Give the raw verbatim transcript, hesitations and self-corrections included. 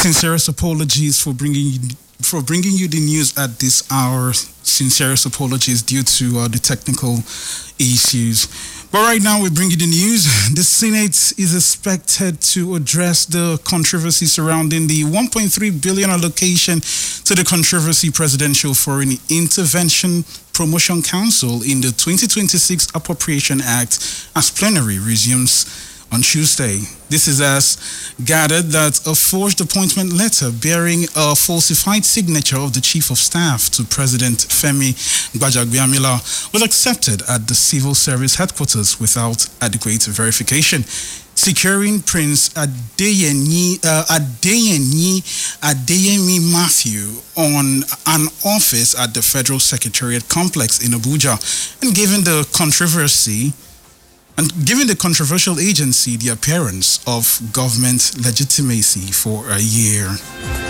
Sincerest apologies for bringing you, for bringing you the news at this hour. Sincerest apologies due to uh, the technical issues. But right now we bring you the news. The Senate is expected to address the controversy surrounding the one point three billion dollars allocation to the controversy Presidential Foreign Intervention Promotion Council in the twenty twenty-six Appropriation Act as plenary resumes on Tuesday. This is as gathered that a forged appointment letter bearing a falsified signature of the Chief of Staff to President Femi Gbajagbiamila was accepted at the Civil Service Headquarters without adequate verification, securing Prince Adeyemi, uh, Adeyemi, Adeyemi Matthew on an office at the Federal Secretariat Complex in Abuja, and given the controversy and giving the controversial agency the appearance of government legitimacy for a year.